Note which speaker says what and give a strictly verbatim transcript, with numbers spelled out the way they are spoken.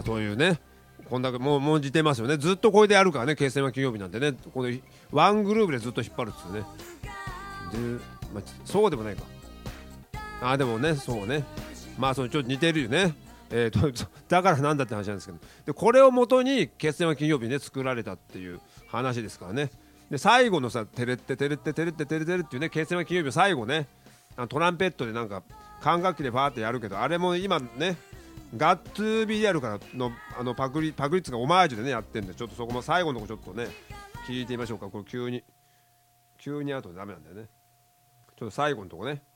Speaker 1: あそういうね、こんだけもうもうじてますよね。ずっとこれでやるからね、決戦は金曜日なんてね、このワングループでずっと引っ張るっつうね。で、まあ、そうでもないか。あでもね、そうね、まあそのちょっと似てるよね。えーとだからなんだって話なんですけど、でこれをもとに決戦は金曜日ね作られたっていう話ですからね。で最後のさ「テレッテテレッテテレッテテレテレ」っていうね、決戦は金曜日の最後ね、あのトランペットでなんか管楽器でバーってやるけど、あれも今ねガッツ ビーアール からのあのパクリパクリッツがオマージュでねやってんで、ちょっとそこも最後のとこちょっとね聞いてみましょうか。これ急に急にやるとダメなんだよね。ちょっと最後のとこね